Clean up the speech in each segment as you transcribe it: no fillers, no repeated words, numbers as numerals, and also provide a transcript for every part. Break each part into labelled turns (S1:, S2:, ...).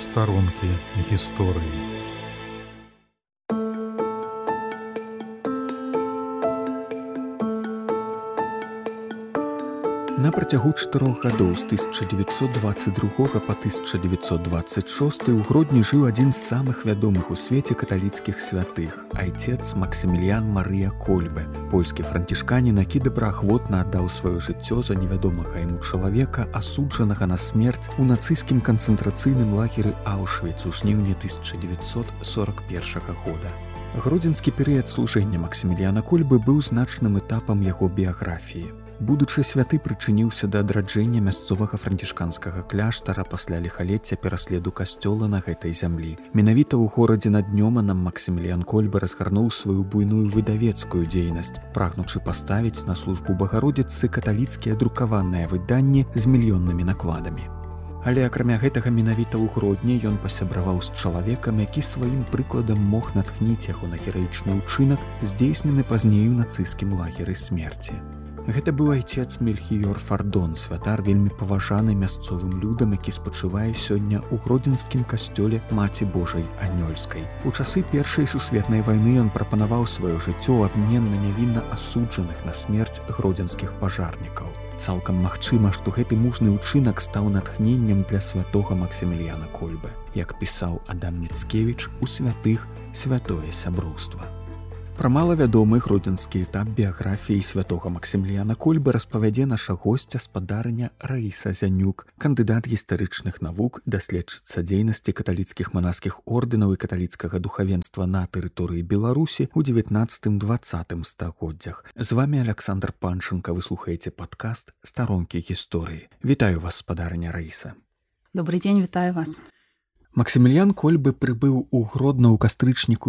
S1: Старонкі гісторыі. На працягу 4 гадоў з 1922 па 1926 у Гродні жыў адзін з самых вядомых у свеце каталіцкіх святых, айцец Максіміліян Марыя Кольбе, польскі францішканін, які добраахвотна аддаў сваё жыццё за невядомага яму чалавека, асуджанага на смерць у нацысцкім канцэнтрацыйным лагеры Аўшвіц у жніўні 1941 года. Гродзенскі перыяд служэння Максіміліяна Кольбы быў значным этапам яго біяграфіі. Будучы святы прычыніўся да адраджэння мясцовага францішканскага кляштара пасля ліхалецця пераследу касцёла на гэтай зямлі. Менавіта ў горадзе над Днёманам Максіміліян Кольбе разгарнуў сваю буйную выдавецкую дзейнасць, прагнучы паставіць на службу Багародзіцы каталіцкія друкаваныя выданні з мільённымі накладамі. Але акрамя гэтага менавіта ў Гродні ён пасябраваў з чалавекам, які сваім прыкладам мог натхніць яго на гераічны ўчынак, здзейснены пазней у нацысцкім лагеры смерці. Гэта быў айцец Мельхіёр Фардон, святар вельмі паважаны мясцовым людам, які спачывае сёння ў гродзенскім касцёле Маці Божай Анёльскай. У часы Першай сусветнай вайны ён прапанаваў сваё жыццё ў абмен на нявінна асуджаных на смерць гродзенскіх пажарнікаў. Цалкам магчыма, што гэты мужны ўчынак стаў натхненнем для святога Максіміліяна Кольбе, як пісаў Адам Міцкевіч у святых святое сяброўства. Пра малавядомы гродзенскі этап біяграфіі святога Максіміліяна Кольбы распавядзе наша госця спадарня Раіса Зянюк, кандыдат гістарычных навук, даследчыца дзейнасці каталіцкіх манаскіх ордэнаў і каталіцкага духавенства на тэрыторыі Беларусі ў 19-20 стагоддзях. З вамі Аляксандр Панчынка, вы слухаеце падкаст «Старонкі гісторыі». Вітаю вас, спадарня Раіса.
S2: Добрый дзень, вітаю вас.
S1: Максіміліян Кольбе прыбыў у Гродно ў кастрычніку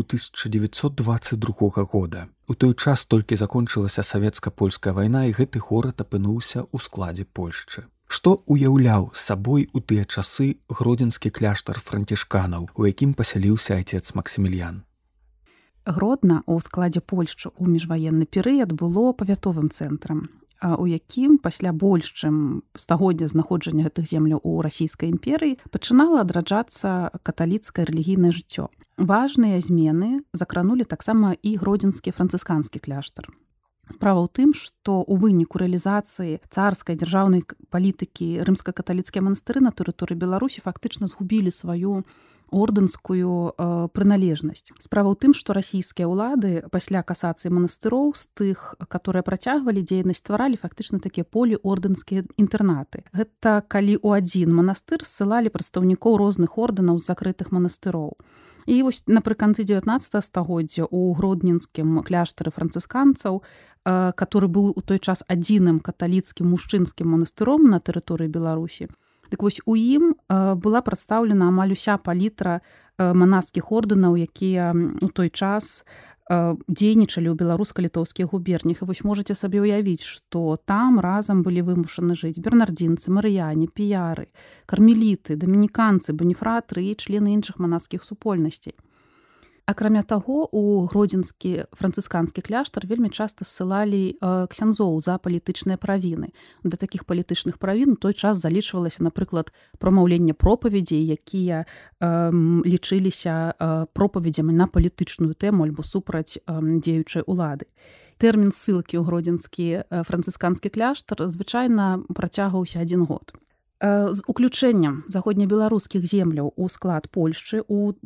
S1: 1922 года. У той час толькі закончылася савецка-польская вайна, і гэты горад апынуўся ў складзе Польшчы. Што уяўляў сабой у тыя часы гродзенскі кляштар францішканаў, у якім пасяліўся айцец Максіміліян?
S2: Гродна ў складзе Польшчы ў міжваенны перыяд было павятовым цэнтрам, у якім пасля больш чым стагоддзя знаходжання гэтых земляў у расійскай імперыі пачынала адраджацца каталіцкае рэлігійнае жыццё. Важныя змены закранулі таксама і гродзенскі францысканскі кляштар. Справа ў тым, што ў выніку рэалізацыі царскай дзяржаўнай палітыкі рымска-каталіцкія манастыры на тэрыторыі Беларусі фактычна згубілі сваю ордэнскую прыналежнасць. Справа ў тым, што расійскія ўлады пасля касацыі манастыроў з тых, которые працягвалі дзейнасць, стваралі фактычна такія поліордэнскія інтэрнаты. Гэта калі ў адзін манастыр ссылалі прадстаўнікоў розных ордэнаў з закрытых манастыроў. І вось напрыканцы 19 стагоддзя ў гродненскім кляштары францысканцаў, который быў у той час адзіным каталіцкім мужчынскім манастыром на тэрыторыі Беларусі, дык вось у ім была прадстаўлена амаль уся палітра манаскіх ордэнаў, якія ў той час дзейнічалі ў беларуска-літоўскіх губернях. І вось можаце сабе ўявіць, што там разам былі вымушаны жыць бернардзінцы, марыяне, піяры, кармеліты, дамініканцы, боніфратры і члены іншых манаскіх супольнасцей. Акрамя таго, у гродзенскі францысканскі кляштар вельмі часта ссылалі ксяндзоў за палітычныя правіны. Да такіх палітычных правін у той час залічвалася, напрыклад, прамаўленне пропаведзей, якія лічыліся пропаведзямі на палітычную тэму альбо супраць дзеючай улады. Тэрмін ссылкі ў гродзенскі францысканскі кляштар звычайна працягваўся 1 год. З уключэннем заходнебеларускіх земляў у склад Польшчы ў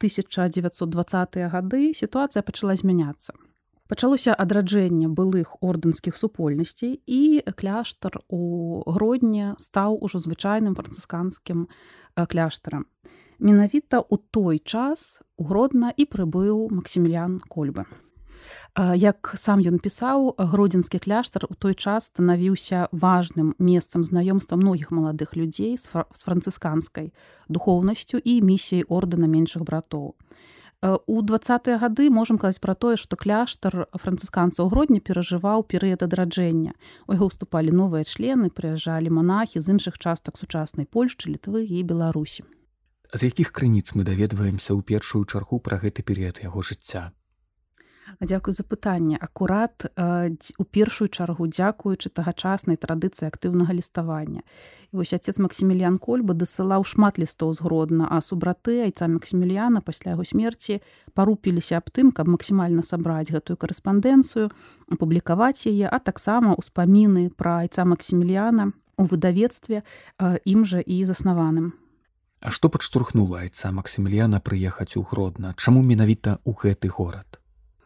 S2: 1920-е гады сітуацыя пачала змяняцца. Пачалося адраджэнне былых ордэнскіх супольнасцей, і кляштар у Гродні стаў ужо звычайным францысканскім кляштарам. Менавіта ў той час у Гродна і прыбыў Максіміліян Кольбе. Як сам ён пісаў, гродзенскі кляштар у той час станавіўся важным месцам знаёмства многіх маладых людзей з францысканскай духоўнасцю і місіяй ордэна меншых братоў. У 20-е гады можам казаць пра тое, што кляштар францысканцаў Гродні перажываў перыяд адраджэння. У яго ўступалі новыя члены, прыязджалі манахі з іншых частак сучаснай Польшчы, Літвы і Беларусі.
S1: З якіх крыніц мы даведваемся ў першую чаргу пра гэты перыяд яго жыцця?
S2: Дзякуй за пытанне. Акурат у першую чаргу дзякуючы тагачаснай традыцыі актыўнага ліставання. І вось отец Максіміліян Кольба дасылаў шмат лістоў з Гродна, а субраты айца Максіміліяна пасля яго смерці парупіліся аб тым, каб максімальна сабраць гэтую карэспандэнцыю, апублікаваць яе, а таксама ўспаміны пра айца Максіміліяна у выдавецтве ім жа і заснаваным.
S1: А што падштурхнула айца Максіміліяна прыехаць у Гродна? Чаму менавіта ў гэты горад?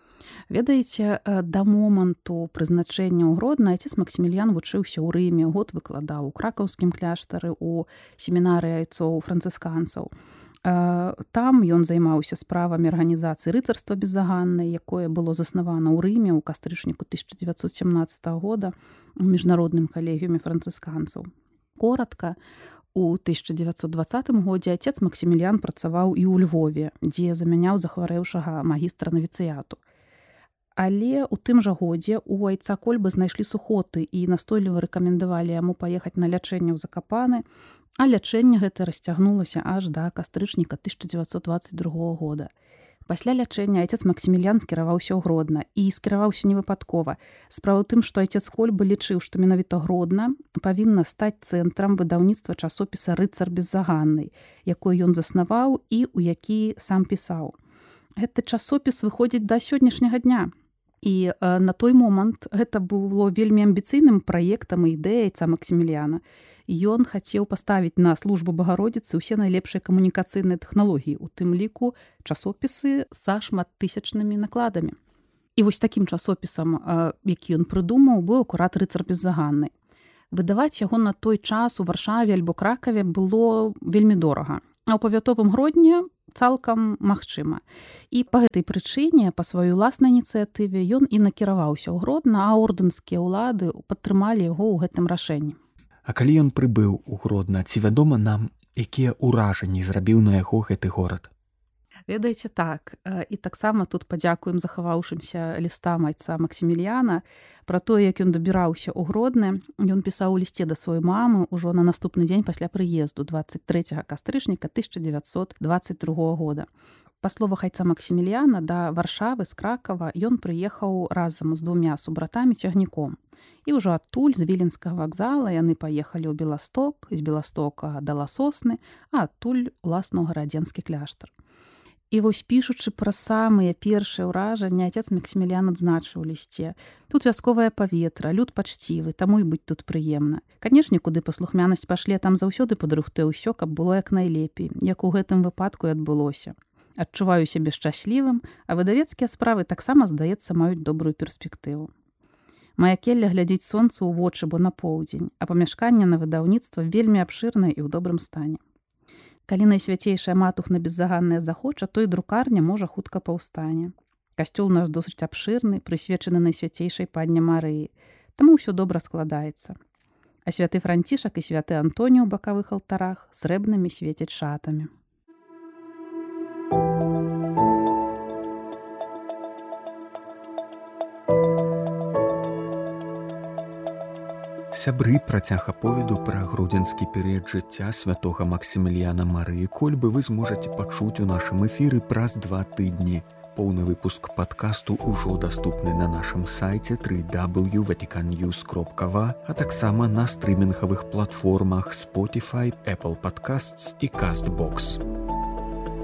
S2: Ведаеце, да моманту прызначэння ў Гродна айцец Максіміліян вучыўся ў Рыме, год выкладаў у кракаўскім кляштары, у семінарыі айцоў францысканцаў. Там ён займаўся справамі арганізацыі рыцарства беззаганнай, якое было заснавана ў Рыме ў кастрычніку 1917 года у міжнародным калегіуме францысканцаў. Коратка, у 1920 годзе отец Максіміліян працаваў і ў Львове, дзе замяняў захварэўшага магістра навіцыяту. Але ў тым жа годзе у айца Кольбы знайшлі сухоты і настойліва рэкамендавалі яму паехаць на лячэнне ў Закапаны, а лячэнне гэта расцягнулася аж да кастрычніка 1922 года. Пасля лячэння айцец Максіміліян скіраваўся ў Гродна і скіраваўся невыпадкова. Справа ў тым, што айцец Кольба лічыў, што менавіта Гродна павінна стаць цэнтрам выдаўніцтва часопіса «Рыцар беззаганнай», якой ён заснаваў і ў які сам пісаў. Гэты часопіс выходзіць да сённяшняга дня. І на той момант гэта было вельмі амбіцыйным праектам і ідэяй айца Максіміліяна. Ён хацеў паставіць на службу Багародзіцы ўсе найлепшыя камунікацыйныя тэхналогіі, у тым ліку часопісы са шматтысячнымі накладамі. І вось такім часопісам, які ён прыдумаў, быў акурат «Рыцар беззаганнай». Выдаваць яго на той час у Варшаве альбо Кракаве было вельмі дорага, а ў павятовым Гродні цалкам магчыма. І па гэтай прычыне, па сваёй уласнай ініцыятыве, ён і накіраваўся ў Гродна, а ордэнскія ўлады падтрымалі яго ў гэтым рашэнні.
S1: А калі ён прыбыў у Гродна, ці вядома нам, якія ўражанні зрабіў на яго гэты горад?
S2: Ведаеце, так. І таксама тут падзякуем захаваўшымся лістам айца Максіміліяна пра тое, як ён дабіраўся ў Гродны. Ён пісаў у лісце да сваёй мамы ўжо на наступны дзень пасля прыезду 23 кастрычніка 1922 года. Па словах айца Максіміліяна, да Варшавы з Кракава ён прыехаў разам з 2 субратамі цягніком. І ўжо адтуль, з Віленскага вакзала, яны паехалі ў Беласток, з Беластока да Ласосны, а адтуль, уласна, ў Гарадзенскі кляштар. І вось пішучы пра самыя першыя ўражанні, айцец Максіміліян адзначыў у лісце. Тут вясковае паветра, люд пачцівы, таму і быць тут прыемна. Канешне, куды паслухмянасць пашле, там заўсёды падрыхтуе ўсё, каб было як найлепей, як у гэтым выпадку і адбылося. Адчуваю сябе шчаслівым, а выдавецкія справы таксама, здаецца, маюць добрую перспектыву. Мая келля глядзіць сонцу ў вочы, бо на поўдзень, а памяшканне на выдаўніцтва вельмі абшырнае і ў добрым стане. Калі найсвяцейшая матухна беззаганная захоча, то і друкарня можа хутка паўстане. Касцёл наш досыць абшырны, прысвечаны найсвяцейшай панне Марыі, таму ўсё добра складаецца. А святы Францішак і святы Антоні ў бакавых алтарах срэбнымі свецяць шатамі.
S1: Сябры, працяг аповеду пра гродзенскі перыяд жыцця святога Максіміліяна Марыі Кольбы вы зможаце пачуць у нашым эфіры праз 2 тыдні. Поўны выпуск падкасту ўжо даступны на нашым сайце www.vaticannews.va, а таксама на стрымінгавых платформах Spotify, Apple Podcasts і CastBox.